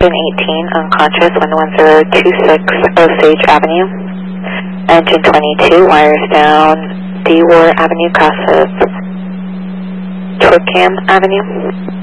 Engine 18, unconscious, 11026 Osage Avenue. Engine 22, wires down, D-War Avenue, crosses Twickham Avenue.